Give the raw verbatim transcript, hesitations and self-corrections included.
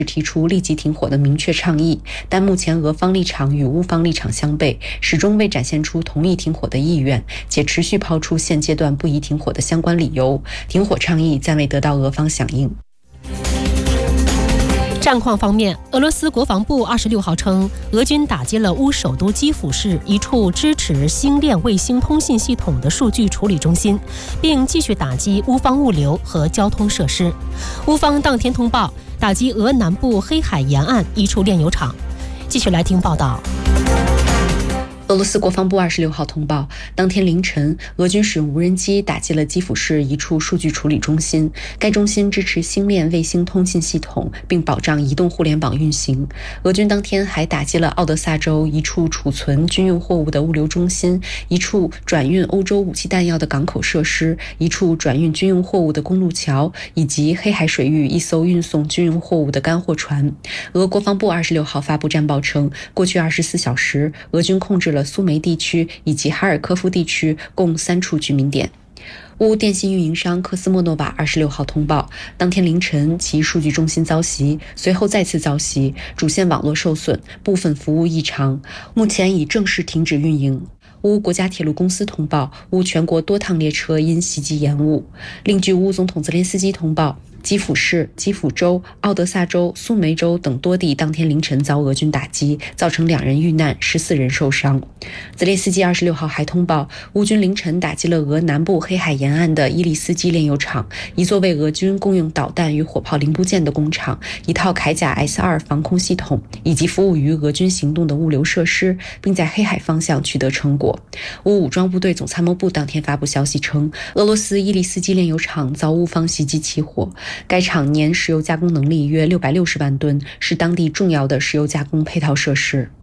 提出立即停火的明确倡议，但目前俄方立场与乌方立场相悖，始终未展现出同意停火的意愿，且持续抛出现阶段不宜停火的相关理由，停火倡议暂未得到俄方响应。 战况方面，俄罗斯国防部二十六号称，俄军打击了乌首都基辅市一处支持星链卫星通信系统的数据处理中心，并继续打击乌方物流和交通设施。乌方当天通报打击俄南部黑海沿岸一处炼油厂。继续来听报道。 俄罗斯国防部二十六号通报，当天凌晨，俄军使用无人机打击了基辅市一处数据处理中心。该中心支持星链卫星通信系统，并保障移动互联网运行。俄军当天还打击了奥德萨州一处储存军用货物的物流中心、一处转运欧洲武器弹药的港口设施、一处转运军用货物的公路桥，以及黑海水域一艘运送军用货物的干货船。俄国防部二十六号发布战报称，过去二十四小时，俄军控制了苏梅地区以及哈尔科夫地区共三处居民点。乌电信运营商科斯莫诺瓦二十六号通报，当天凌晨其数据中心遭袭，随后再次遭袭，主线网络受损，部分服务异常，目前已正式停止运营。乌国家铁路公司通报，乌全国多趟列车因袭击延误。另据乌总统泽连斯基通报，基辅市、基辅州、奥德萨州、苏梅州等多地当天凌晨遭俄军打击，造成两人遇难，十四人受伤。泽连斯基二十六号还通报，乌军凌晨打击了俄南部黑海沿岸的伊利斯基炼油厂，一座为俄军供应导弹与火炮零部件的工厂，一套铠甲 S 二 防空系统，以及服务于俄军行动的物流设施，并在黑海方向取得成果。乌武装部队总参谋部当天发布消息称，俄罗斯伊利斯基炼油厂遭乌方袭击起火。该厂年石油加工能力约六百六十万吨，是当地重要的石油加工配套设施。